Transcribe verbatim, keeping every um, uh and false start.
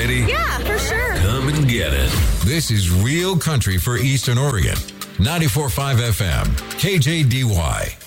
ready? Yeah, for sure. Come and get it. This is Real Country for Eastern Oregon. ninety-four point five F M, K J D Y.